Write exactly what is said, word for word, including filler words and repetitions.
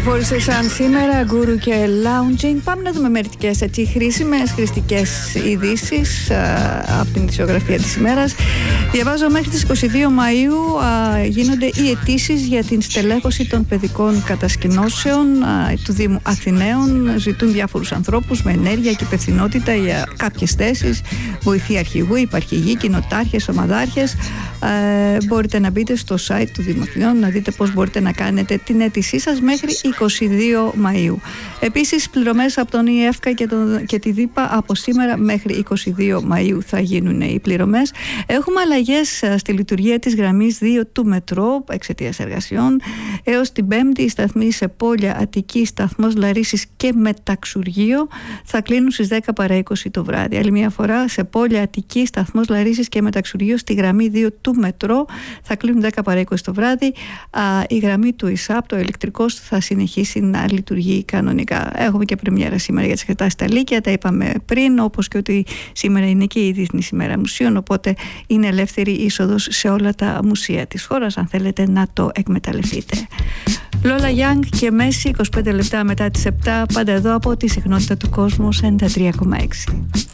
κυκλοφόρησε σαν σήμερα, γκούρου και lounging. Πάμε να δούμε μερικές έτσι χρήσιμες, χρηστικές ειδήσεις από την ισογραφία της ημέρας. Διαβάζω μέχρι τις είκοσι δύο Μαΐου α, γίνονται οι αιτήσεις για την στελέχωση των παιδικών κατασκηνώσεων α, του Δήμου Αθηναίων. Ζητούν διάφορους ανθρώπους με ενέργεια και υπευθυνότητα για κάποιες θέσεις, βοηθοί αρχηγού, υπαρχηγοί, κοινοτάρχες, ομαδάρχες. Ε, μπορείτε να μπείτε στο site του Δήμου Αθηναίων να δείτε πώς μπορείτε να κάνετε την αίτησή σας μέχρι είκοσι δύο Μαΐου. Επίσης, πληρωμές από τον ΙΕΦΚΑ και, τον, και τη ΔΥΠΑ από σήμερα μέχρι είκοσι δύο Μαΐου θα γίνουν οι πληρωμές. Έχουμε αλλαγές στη λειτουργία της γραμμής δύο του μετρό εξαιτίας εργασιών. Έως την Πέμπτη, οι σταθμοί σε Πόλια, Αττική, σταθμός Λαρίσης και Μεταξουργείο θα κλείνουν στις δέκα παρά είκοσι το βράδυ. Άλλη μια φορά, σε Πόλια, Αττική, σταθμός Λαρίσης και Μεταξουργείο στη γραμμή δύο του μετρό θα κλείνουν δέκα παρά είκοσι το βράδυ. Α, η γραμμή του ΙΣΑΠ, το ηλεκτρικός, θα συνεχίσει να λειτουργεί κανονικά. Έχουμε και πρεμιέρα σήμερα για τις εξετάσεις στα Λύκεια, τα είπαμε πριν, όπως και ότι σήμερα είναι και η Διεθνής ημέρα μουσείων, οπότε είναι ελεύθερη είσοδος σε όλα τα μουσεία της χώρας, αν θέλετε να το εκμεταλλευτείτε. Λόλα Γιάνγκ και Μέση, είκοσι πέντε λεπτά μετά τις επτά, πάντα εδώ από τη συχνότητα του κόσμου ενενήντα τρία κόμμα έξι.